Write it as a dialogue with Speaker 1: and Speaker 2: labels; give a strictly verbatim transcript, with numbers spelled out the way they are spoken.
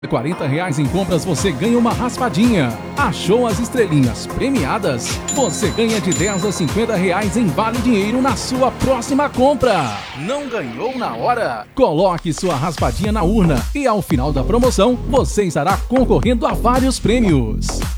Speaker 1: quarenta reais em compras você ganha uma raspadinha. Achou as estrelinhas premiadas? Você ganha de dez a cinquenta reais em vale dinheiro na sua próxima compra. Não ganhou na hora? Coloque sua raspadinha na urna e ao final da promoção você estará concorrendo a vários prêmios.